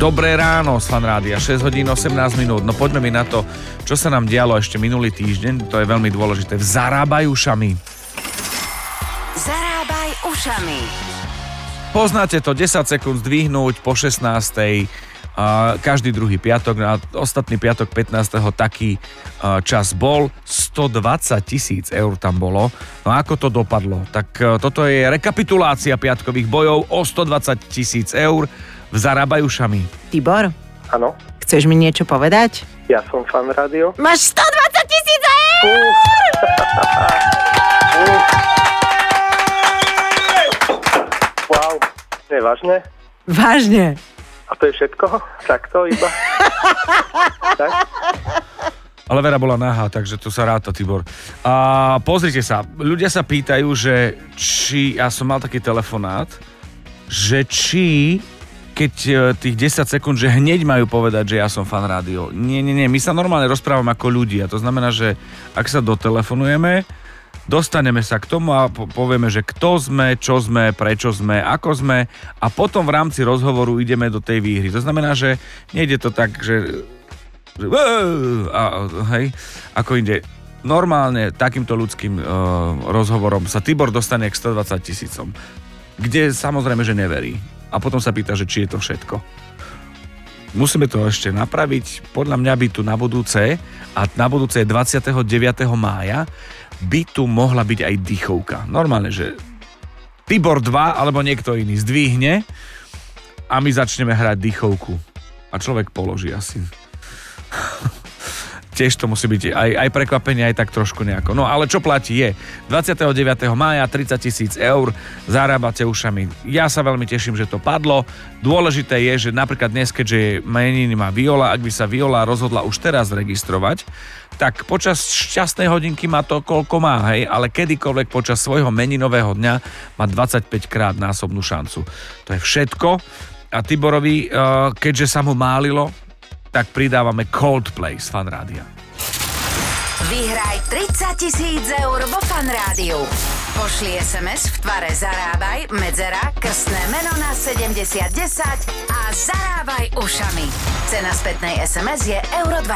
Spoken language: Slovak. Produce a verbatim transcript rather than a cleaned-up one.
Dobré ráno z Fan Rádia, šesť hodín osemnásť minút. No poďme mi na to, čo sa nám dialo ešte minulý týždeň, to je veľmi dôležité. V Zarábaj ušami. Zarábaj ušami. Poznáte to, desať sekúnd zdvihnúť po šestnástej. Uh, každý druhý piatok, a ostatný piatok pätnásteho taký uh, čas bol, stodvadsať tisíc eur tam bolo. No ako to dopadlo? Tak uh, toto je rekapitulácia piatkových bojov o stodvadsať tisíc eur v Zarábaj ušami. Tibor? Áno. Chceš mi niečo povedať? Ja som Fan Rádio. Máš stodvadsať tisíc eur! Uh. uh. Wow, to je vážne? Vážne. A to je všetko? Takto iba? Tak? Ale Vera bola nahá, takže to sa ráta, Tibor. A pozrite sa, ľudia sa pýtajú, že či, ja som mal taký telefonát, že či, keď tých desať sekúnd, že hneď majú povedať, že ja som Fan Rádio. Nie, nie, nie, my sa normálne rozprávame ako ľudia. To znamená, že ak sa dotelefonujeme, dostaneme sa k tomu a povieme, že kto sme, čo sme, prečo sme, ako sme a potom v rámci rozhovoru ideme do tej výhry. To znamená, že nejde to tak, že, že a, hej, ako ide. Normálne takýmto ľudským uh, rozhovorom sa Tibor dostane k stodvadsať tisícom, kde samozrejme, že neverí. A potom sa pýta, že či je to všetko. Musíme to ešte napraviť. Podľa mňa by tu na budúce, a na budúce je dvadsiateho deviateho mája, by tu mohla byť aj dýchovka. Normálne, že Tibor dva alebo niekto iný zdvihne a my začneme hrať dýchovku. A človek položí asi. Tiež to musí byť aj, aj prekvapenie, aj tak trošku nejako. No ale čo platí je dvadsiateho deviateho mája tridsať tisíc eur, zarábate ušami. Ja sa veľmi teším, že to padlo. Dôležité je, že napríklad dnes, keďže meniny má Viola, ak by sa Viola rozhodla už teraz registrovať, tak počas šťastnej hodinky má to koľko má, hej, ale kedykoľvek počas svojho meninového dňa má dvadsaťpäť krát násobnú šancu. To je všetko. A Tiborovi, keďže sa mu málilo, tak pridávame Coldplay z Fan Rádia. Vyhraj tridsať tisíc eur vo Fan Rádiu. Pošli es em es v tvare Zarábaj, medzera, krstné meno na sedemdesiat desať a zarábaj ušami. Cena spätnej es em es je euro dva.